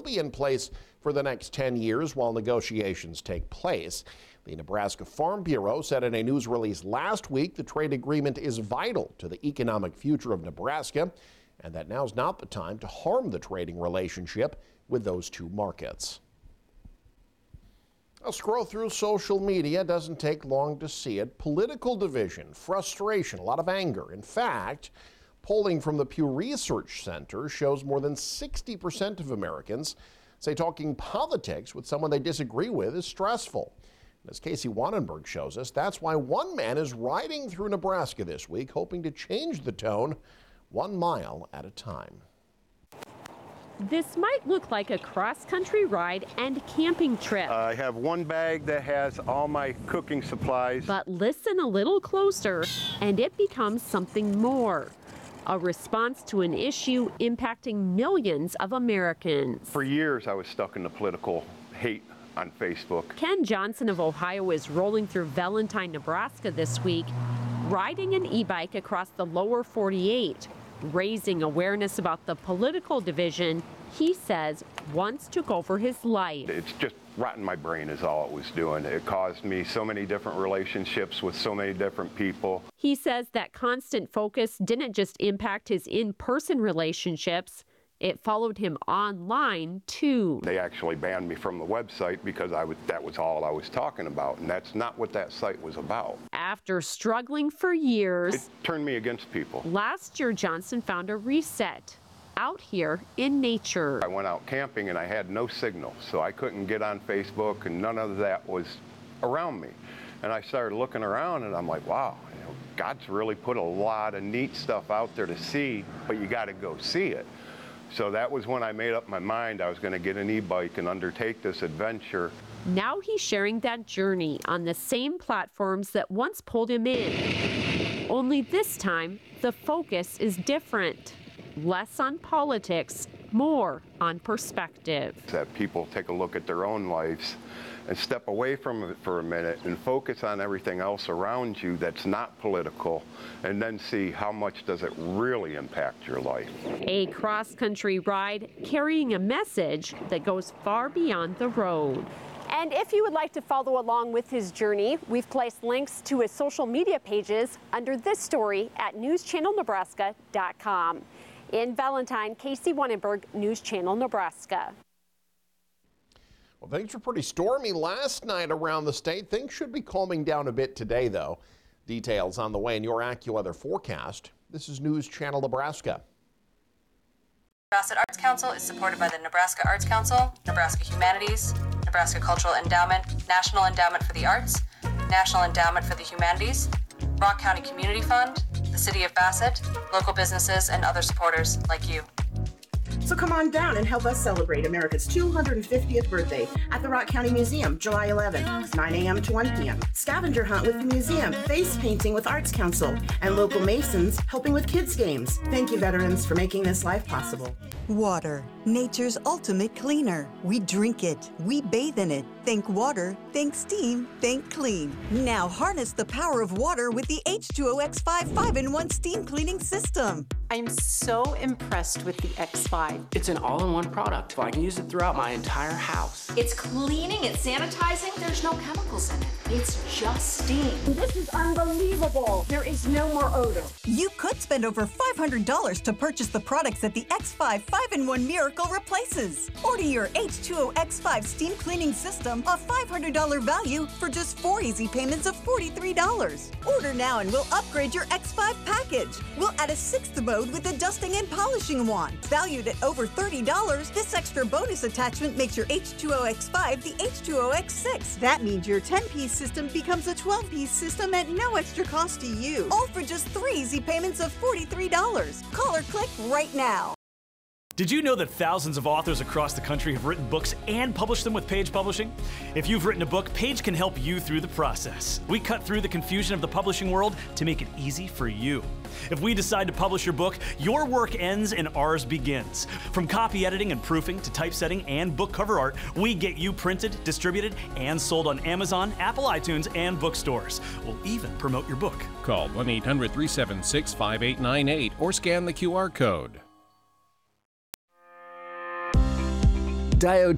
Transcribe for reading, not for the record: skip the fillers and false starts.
be in place for the next 10 years while negotiations take place. The Nebraska Farm Bureau said in a news release last week the trade agreement is vital to the economic future of Nebraska and that now's not the time to harm the trading relationship with those two markets. I'll scroll through social media. Doesn't take long to see it. Political division, frustration, a lot of anger. In fact, polling from the Pew Research Center shows more than 60% of Americans say talking politics with someone they disagree with is stressful. And as Casey Wannenberg shows us, that's why one man is riding through Nebraska this week, hoping to change the tone 1 mile at a time. This might look like a cross-country ride and camping trip. I have one bag that has all my cooking supplies. But listen a little closer, and it becomes something more. A response to an issue impacting millions of Americans. For years, I was stuck in the political hate on Facebook. Ken Johnson of Ohio is rolling through Valentine, Nebraska this week, riding an e-bike across the lower 48, raising awareness about the political division he says once took over his life. It's just rotting my brain is all it was doing. It caused me so many different relationships with so many different people. He says that constant focus didn't just impact his in-person relationships, it followed him online too. They actually banned me from the website because that was all I was talking about, and that's not what that site was about. After struggling for years, it turned me against people. Last year, Johnson found a reset out here in nature. I went out camping and I had no signal, so I couldn't get on Facebook and none of that was around me. And I started looking around and I'm like, wow, God's really put a lot of neat stuff out there to see, but you got to go see it. So that was when I made up my mind I was going to get an e-bike and undertake this adventure. Now he's sharing that journey on the same platforms that once pulled him in. Only this time, the focus is different. Less on politics, more on perspective. That people take a look at their own lives and step away from it for a minute and focus on everything else around you that's not political, and then see how much does it really impact your life. A cross-country ride carrying a message that goes far beyond the road. And if you would like to follow along with his journey, we've placed links to his social media pages under this story at newschannelnebraska.com. In Valentine, Casey Wannenberg, News Channel Nebraska. Well, things were pretty stormy last night around the state. Things should be calming down a bit today, though. Details on the way in your AccuWeather forecast. This is News Channel Nebraska. Nebraska Arts Council is supported by the Nebraska Arts Council, Nebraska Humanities, Nebraska Cultural Endowment, National Endowment for the Arts, National Endowment for the Humanities, Rock County Community Fund, the City of Bassett, local businesses, and other supporters like you. So come on down and help us celebrate America's 250th birthday at the Rock County Museum, July 11th, 9 a.m. to 1 p.m. Scavenger hunt with the museum, face painting with Arts Council, and local Masons helping with kids' games. Thank you, veterans, for making this life possible. Water, nature's ultimate cleaner. We drink it, we bathe in it. Think water, think steam, think clean. Now harness the power of water with the H2O X5 5-in-1 steam cleaning system. I'm so impressed with the X5. It's an all-in-one product. I can use it throughout my entire house. It's cleaning, it's sanitizing. There's no chemicals in it. It's just steam. This is unbelievable. There is no more odor. You could spend over $500 to purchase the products that the X5 5-in-1 Miracle replaces. Order your H2O X5 steam cleaning system, a $500 value, for just 4 easy payments of $43. Order now and we'll upgrade your X5 package. We'll add a 6th mode with a dusting and polishing wand. Valued at over $30, this extra bonus attachment makes your H2O X5 the H2O X6. That means your 10-piece system becomes a 12-piece system at no extra cost to you. All for just 3 easy payments of $43. Call or click right now. Did you know that thousands of authors across the country have written books and published them with Page Publishing? If you've written a book, Page can help you through the process. We cut through the confusion of the publishing world to make it easy for you. If we decide to publish your book, your work ends and ours begins. From copy editing and proofing to typesetting and book cover art, we get you printed, distributed, and sold on Amazon, Apple iTunes, and bookstores. We'll even promote your book. Call 1-800-376-5898 or scan the QR code. Diode